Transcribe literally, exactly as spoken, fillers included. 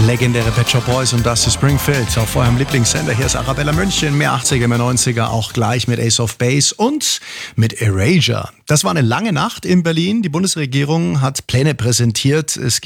Legendäre Pet Shop Boys und Dusty Springfield auf eurem Lieblingssender. Hier ist Arabella München, mehr achtziger, mehr neunziger, auch gleich mit Ace of Base und mit Erasure. Das war eine lange Nacht in Berlin. Die Bundesregierung hat Pläne präsentiert. Es